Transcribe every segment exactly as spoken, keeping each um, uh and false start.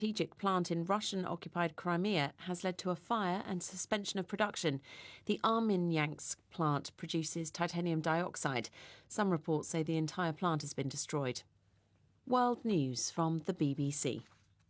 strategic plant in Russian-occupied Crimea has led to a fire and suspension of production. The Armyansk plant produces titanium dioxide. Some reports say the entire plant has been destroyed. World News from the B B C.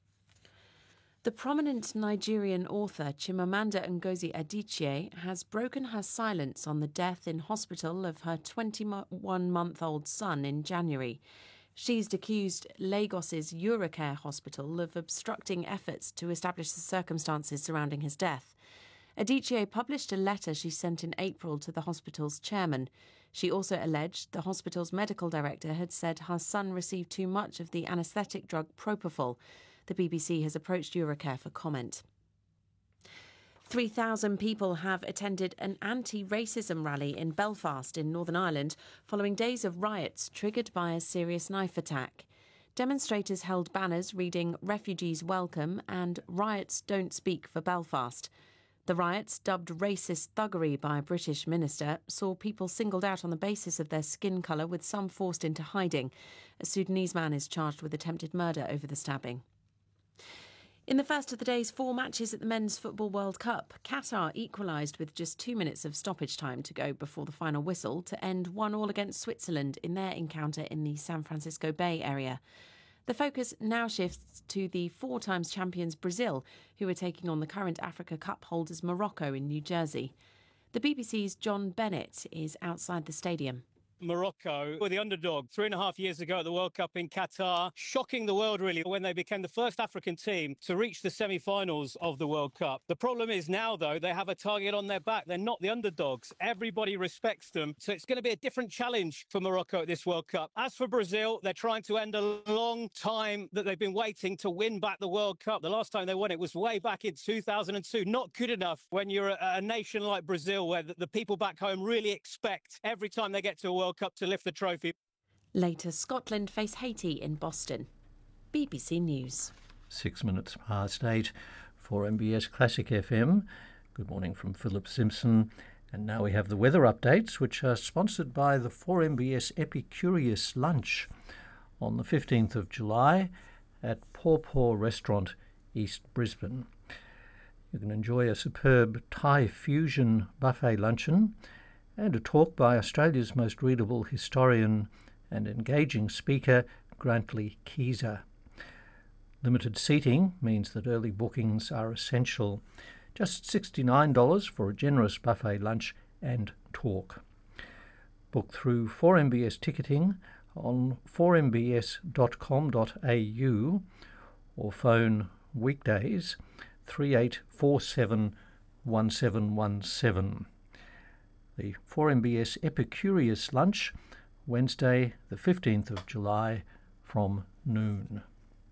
The prominent Nigerian author Chimamanda Ngozi Adichie has broken her silence on the death in hospital of her twenty-one-month-old son in January. She's accused Lagos's Eurocare Hospital of obstructing efforts to establish the circumstances surrounding his death. Adichie published a letter she sent in April to the hospital's chairman. She also alleged the hospital's medical director had said her son received too much of the anaesthetic drug propofol. The B B C has approached Eurocare for comment. three thousand people have attended an anti-racism rally in Belfast in Northern Ireland following days of riots triggered by a serious knife attack. Demonstrators held banners reading "Refugees Welcome" and "Riots Don't Speak for Belfast." The riots, dubbed racist thuggery by a British minister, saw people singled out on the basis of their skin colour, with some forced into hiding. A Sudanese man is charged with attempted murder over the stabbing. In the first of the day's four matches at the Men's Football World Cup, Qatar equalised with just two minutes of stoppage time to go before the final whistle to end one all against Switzerland in their encounter in the San Francisco Bay Area. The focus now shifts to the four times champions Brazil, who are taking on the current Africa Cup holders Morocco in New Jersey. The B B C's John Bennett is outside the stadium. Morocco were the underdog three and a half years ago at the World Cup in Qatar, shocking the world really when they became the first African team to reach the semi-finals of the World Cup. The problem is now, though, they have a target on their back. They're not the underdogs. Everybody respects them. So it's going to be a different challenge for Morocco at this World Cup. As for Brazil, they're trying to end a long time that they've been waiting to win back the World Cup. The last time they won it was way back in two thousand two. Not good enough when you're a, a nation like Brazil, where the, the people back home really expect every time they get to a World Cup to lift the trophy. Later, Scotland face Haiti in Boston. B B C News. Six minutes past eight for M B S Classic F M. Good morning from Philip Simpson. And now we have the weather updates, which are sponsored by the four M B S Epicurious Lunch on the fifteenth of July at Paw Paw Restaurant, East Brisbane. You can enjoy a superb Thai fusion buffet luncheon and a talk by Australia's most readable historian and engaging speaker, Grantley Keezer. Limited seating means that early bookings are essential. Just sixty-nine dollars for a generous buffet lunch and talk. Book through four M B S ticketing on four m b s dot com dot a u or phone weekdays three eight four seven one seven one seven. The four M B S Epicurious Lunch, Wednesday the fifteenth of July from noon.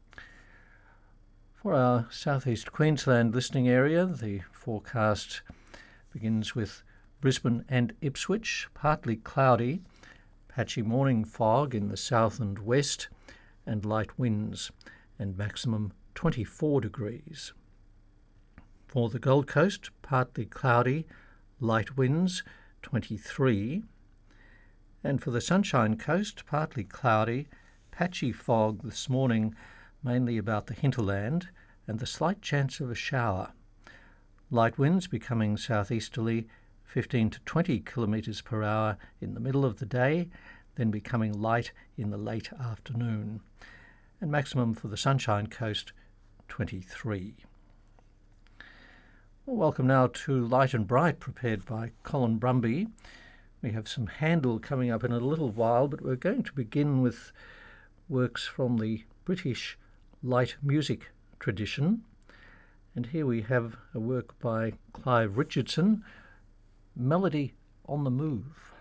For our southeast Queensland listening area, the forecast begins with Brisbane and Ipswich, partly cloudy, patchy morning fog in the south and west, and light winds, and maximum twenty-four degrees. For the Gold Coast, partly cloudy, light winds, twenty-three, and for the Sunshine Coast, partly cloudy, patchy fog this morning, mainly about the hinterland, and the slight chance of a shower. Light winds becoming southeasterly, fifteen to twenty kilometres per hour in the middle of the day, then becoming light in the late afternoon, and maximum for the Sunshine Coast, twenty-three. Well, welcome now to Light and Bright, prepared by Colin Brumby. We have some Handel coming up in a little while, but we're going to begin with works from the British light music tradition. And here we have a work by Clive Richardson, Melody on the Move.